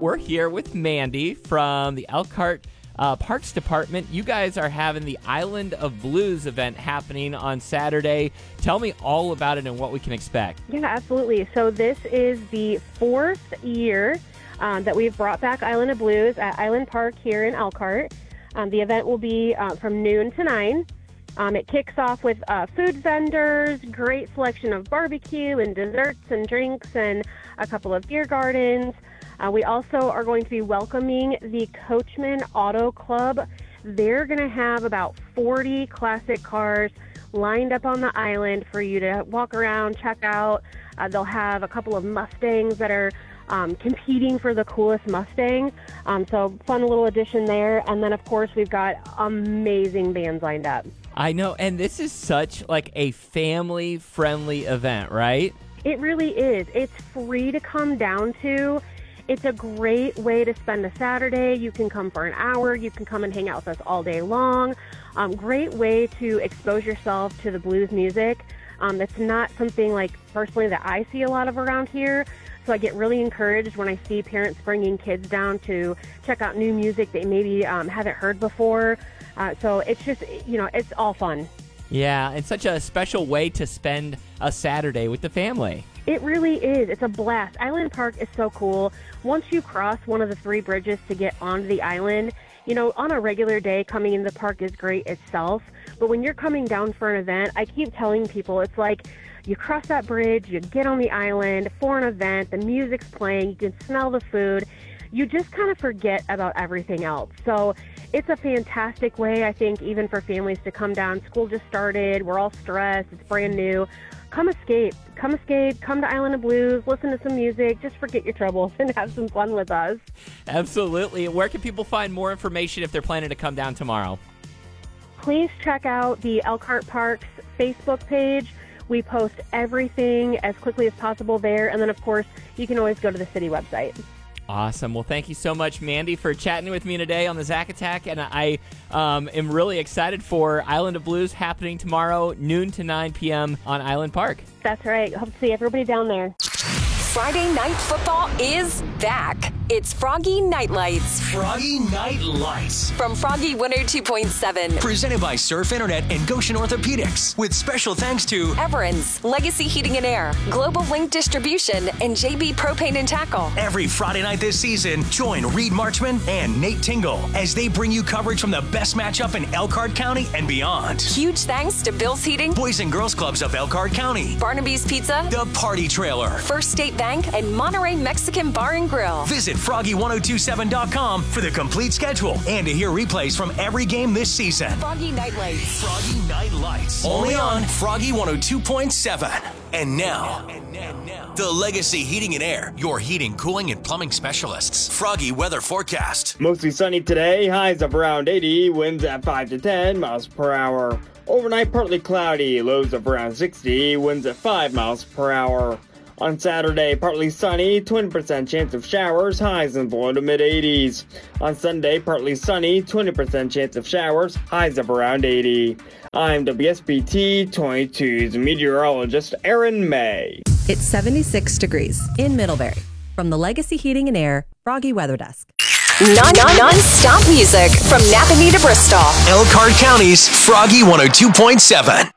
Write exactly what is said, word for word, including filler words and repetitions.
we're here with Mandy from the Elkhart uh, Parks Department. You guys are having the Island of Blues event happening on Saturday. Tell me all about it and what we can expect. Yeah, absolutely. So this is the fourth year um, that we've brought back Island of Blues at Island Park here in Elkhart. Um, the event will be uh, from noon to nine. Um, it kicks off with uh, food vendors, great selection of barbecue and desserts and drinks, and a couple of beer gardens. Uh, we also are going to be welcoming the Coachman Auto Club. They're going to have about forty classic cars lined up on the island for you to walk around, check out. Uh, they'll have a couple of Mustangs that are um, competing for the coolest Mustang. Um, so fun little addition there. And then, of course, we've got amazing bands lined up. I know, and this is such like a family-friendly event, right? It really is. It's free to come down to. It's a great way to spend a Saturday. You can come for an hour. You can come and hang out with us all day long. Um, great way to expose yourself to the blues music. Um, that's not something like personally that I see a lot of around here. So I get really encouraged when I see parents bringing kids down to check out new music they maybe um, haven't heard before. Uh, so it's just, you know, it's all fun. Yeah, it's such a special way to spend a Saturday with the family. It really is. It's a blast. Island Park is so cool. Once you cross one of the three bridges to get onto the island, you know, on a regular day, coming into the park is great itself. But when you're coming down for an event, I keep telling people, it's like you cross that bridge, you get on the island for an event, the music's playing, you can smell the food. You just kind of forget about everything else. So it's a fantastic way, I think, even for families to come down. School just started. We're all stressed. It's brand new. Come escape. Come escape. Come to Island of Blues. Listen to some music. Just forget your troubles and have some fun with us. Absolutely. Where can people find more information if they're planning to come down tomorrow? Please check out the Elkhart Parks Facebook page. We post everything as quickly as possible there. And then, of course, you can always go to the city website. Awesome. Well, thank you so much, Mandy, for chatting with me today on the Zack Attack. And I um, am really excited for Island of Blues happening tomorrow, noon to nine p.m. on Island Park. That's right. Hope to see everybody down there. Friday Night Football is back. It's Froggy Night Lights. Froggy Night Lights. From Froggy one oh two point seven. Presented by Surf Internet and Goshen Orthopedics. With special thanks to Everins, Legacy Heating and Air, Global Link Distribution, and J B Propane and Tackle. Every Friday night this season, join Reed Marchman and Nate Tingle as they bring you coverage from the best matchup in Elkhart County and beyond. Huge thanks to Bill's Heating, Boys and Girls Clubs of Elkhart County, Barnaby's Pizza, The Party Trailer, First State Bank, and Monterey Mexican Bar and Grill. Visit froggy one oh two seven dot com for the complete schedule and to hear replays from every game this season. Froggy Night Lights. Froggy Night Lights. Only on Froggy one oh two point seven. And now, the Legacy Heating and Air, your heating, cooling, and plumbing specialists. Froggy weather forecast. Mostly sunny today, highs of around eighty, winds at five to ten miles per hour. Overnight, partly cloudy, lows of around sixty, winds at five miles per hour. On Saturday, partly sunny, twenty percent chance of showers, highs in the low to mid eighties. On Sunday, partly sunny, twenty percent chance of showers, highs of around eighty. I'm W S B T twenty-two's meteorologist Aaron May. It's seventy-six degrees in Middlebury. From the Legacy Heating and Air Froggy Weather Desk. Non- non- non-stop music from Napanee to Bristol. Elkhart County's Froggy one oh two point seven.